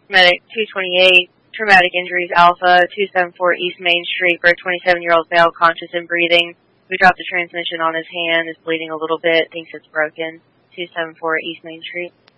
Medic 228, traumatic injuries Alpha, 274 East Main Street for a 27-year-old male conscious and breathing who dropped the transmission on his hand, is bleeding a little bit, thinks it's broken. 274 East Main Street.